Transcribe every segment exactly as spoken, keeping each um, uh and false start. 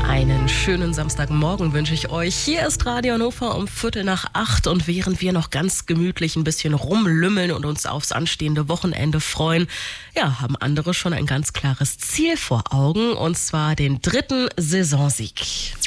Einen schönen Samstagmorgen wünsche ich euch. Hier ist Radio Hannover um Viertel nach acht und während wir noch ganz gemütlich ein bisschen rumlümmeln und uns aufs anstehende Wochenende freuen, ja, haben andere schon ein ganz klares Ziel vor Augen, und zwar den dritten Saisonsieg.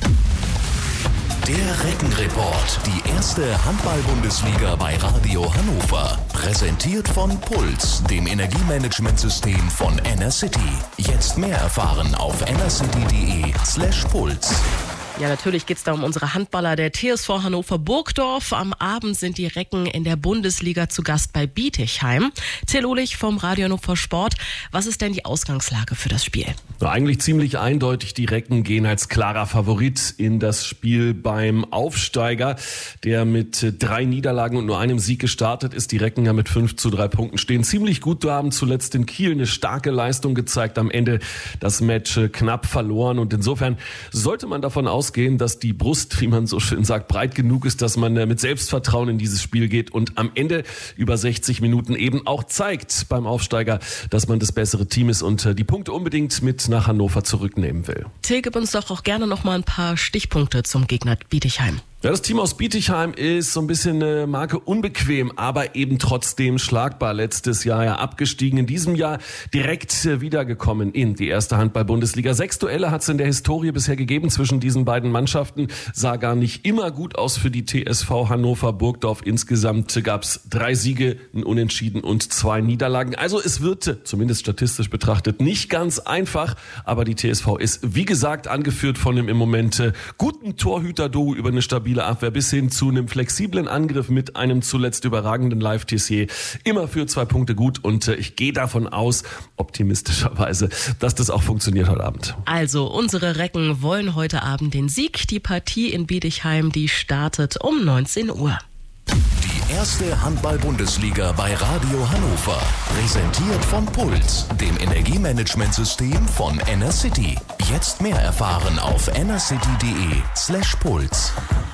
Der Reckenreport, die erste Handball-Bundesliga bei Radio Hannover. Präsentiert von Puls, dem Energiemanagementsystem von Enercity. Jetzt mehr erfahren auf enercity.de slash Puls. Ja, natürlich geht es da um unsere Handballer der T S V Hannover Burgdorf. Am Abend sind die Recken in der Bundesliga zu Gast bei Bietigheim. Till Uhlich vom Radio Hannover Sport. Was ist denn die Ausgangslage für das Spiel? Ja, eigentlich ziemlich eindeutig. Die Recken gehen als klarer Favorit in das Spiel beim Aufsteiger, der mit drei Niederlagen und nur einem Sieg gestartet ist. Die Recken ja mit fünf zu drei Punkten stehen ziemlich gut. Wir haben zuletzt in Kiel eine starke Leistung gezeigt. Am Ende das Match knapp verloren. Und insofern sollte man davon ausgehen, ausgehen, dass die Brust, wie man so schön sagt, breit genug ist, dass man mit Selbstvertrauen in dieses Spiel geht und am Ende über sechzig Minuten eben auch zeigt beim Aufsteiger, dass man das bessere Team ist und die Punkte unbedingt mit nach Hannover zurücknehmen will. Till, gib uns doch auch gerne noch mal ein paar Stichpunkte zum Gegner Bietigheim. Ja, das Team aus Bietigheim ist so ein bisschen eine Marke unbequem, aber eben trotzdem schlagbar. Letztes Jahr ja abgestiegen, in diesem Jahr direkt wiedergekommen in die erste Handball-Bundesliga. Sechs Duelle hat es in der Historie bisher gegeben zwischen diesen beiden Mannschaften. Sah gar nicht immer gut aus für die T S V Hannover Burgdorf. Insgesamt gab es drei Siege, ein Unentschieden und zwei Niederlagen. Also es wird, zumindest statistisch betrachtet, nicht ganz einfach. Aber die T S V ist, wie gesagt, angeführt von dem im Moment guten Torhüter-Duo über eine stabile Abwehr bis hin zu einem flexiblen Angriff mit einem zuletzt überragenden Live-Tissier. Immer für zwei Punkte gut und äh, ich gehe davon aus, optimistischerweise, dass das auch funktioniert heute Abend. Also, unsere Recken wollen heute Abend den Sieg. Die Partie in Bietigheim, die startet um neunzehn Uhr. Die erste Handball-Bundesliga bei Radio Hannover. Präsentiert von Puls, dem Energiemanagementsystem von Enercity. Jetzt mehr erfahren auf enercity.de slash Puls.